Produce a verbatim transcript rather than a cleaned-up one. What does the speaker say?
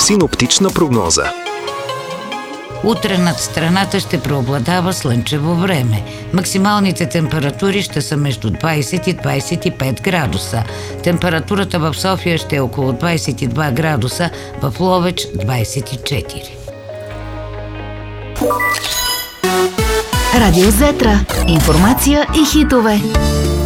Синоптична прогноза. Утре над страната ще преобладава слънчево време. Максималните температури ще са между двайсет и двайсет и пет градуса. Температурата в София ще е около двайсет и два градуса, в Ловеч двайсет и четири. Радио Зетра. Информация и хитове.